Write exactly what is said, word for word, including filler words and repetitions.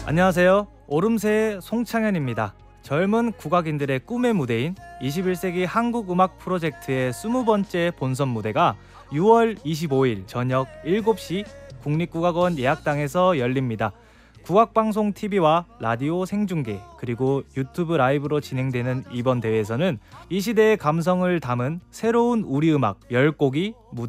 안녕하세요. 오름세의 송창현입니다. 젊은 국악인들의 꿈의 무대인 이십일 세기 한국음악 프로젝트의 스무 번째 본선 무대가 유월 이십오일 저녁 일곱 시 국립국악원 예약당에서 열립니다. 국악방송 티비와 라디오 생중계 그리고 유튜브 라이브로 진행되는 이번 대회에서는 이 시대의 감성을 담은 새로운 우리 음악 열 곡이 무대